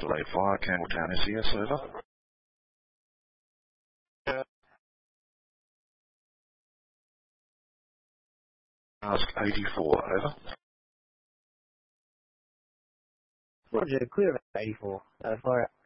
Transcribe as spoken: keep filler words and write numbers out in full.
Adelaide Fire, Campbelltown S E S, over. Ask eighty-four, over. Roger, clear of eighty-four. Uh, fire out.